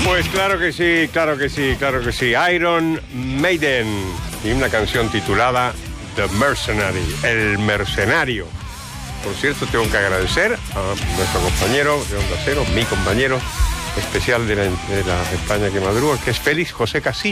Pues claro que sí, claro que sí, claro que sí. Iron Maiden y una canción titulada The Mercenary, el mercenario. Por cierto, tengo que agradecer a nuestro compañero de Onda Cero, mi compañero especial de la España que madruga, que es Félix José Casillas.